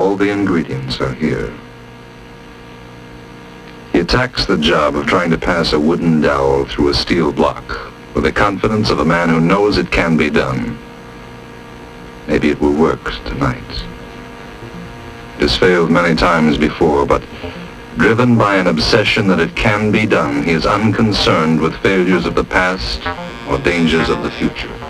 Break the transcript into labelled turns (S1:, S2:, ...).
S1: All the ingredients are here. He attacks the job of trying to pass a wooden dowel through a steel block with the confidence of a man who knows it can be done. Maybe it will work tonight. It has failed many times before, but driven by an obsession that it can be done, he is unconcerned with failures of the past or dangers of the future.